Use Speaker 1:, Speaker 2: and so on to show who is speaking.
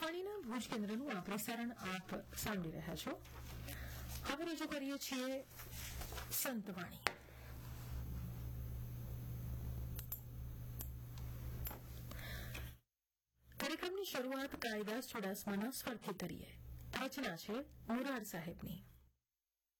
Speaker 1: આકાશવાણીના ભુજ કેન્દ્રનું આ પ્રસારણ આપ સાંભળી રહ્યા છો. હવે રજૂ કરીએ છીએ સંતવાણી. કાર્યક્રમની શરૂઆત કાયદાસ ચુડાસમાના સ્વરથી કરીએ. રચના છે મુરાર સાહેબની.